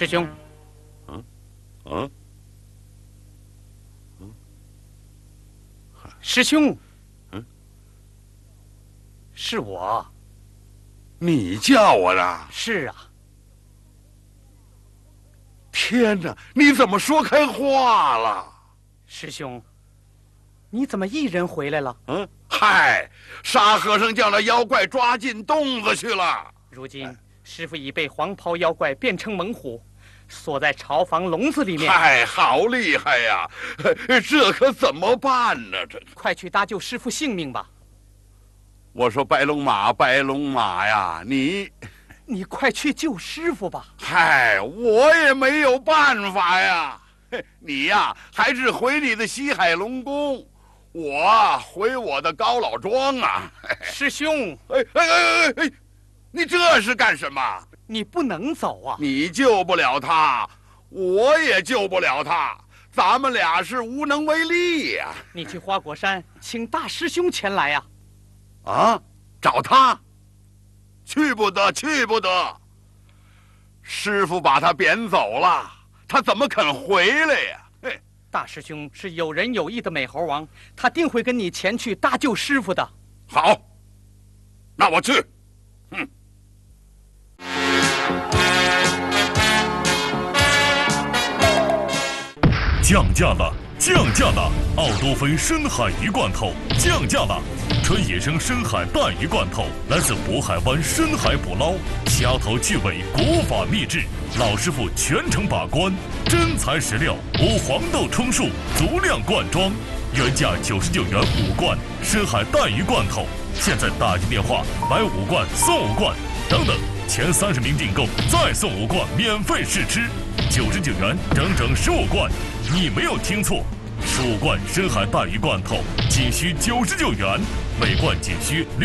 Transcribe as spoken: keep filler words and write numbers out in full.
师兄。 嗯，嗯， 嗯，师兄。 嗯， 是我。 你叫我的？ 是啊。 天哪，你怎么说开话了？ 师兄，你怎么一人回来了？ 嗯，嗨，沙和尚将那妖怪抓进洞子去了。 如今师傅已被黄袍妖怪变成猛虎，锁在巢房笼子里面。 嗨，好厉害呀！这可怎么办呢？这快去搭救师傅性命吧！ 我说白龙马，白龙马呀，你你快去救师傅吧！ 嗨，我也没有办法呀。你呀，还是回你的西海龙宫，我回我的高老庄啊。 师兄， 哎哎哎哎哎，你这是干什么？ 你不能走啊！ 你救不了他，我也救不了他，咱们俩是无能为力呀。 你去花果山，请大师兄前来呀。 啊，找他？去不得，去不得。师傅把他贬走了，他怎么肯回来呀？嘿， 大师兄是有仁有义的美猴王，他定会跟你前去搭救师傅的。 好，那我去。嗯。 降价了，降价了！奥多菲深海鱼罐头降价了，纯野生深海带鱼罐头，来自渤海湾深海捕捞，虾头巨尾，国法秘制，老师傅全程把关，真材实料，无黄豆充数，足量灌装，原价九十九元五罐深海带鱼罐头，现在打进电话买五罐送五罐，等等，前三十名订购再送五罐免费试吃，九十九元整整十五罐。你没有听错，十五罐深海带鱼罐头仅需九十九元，每罐仅需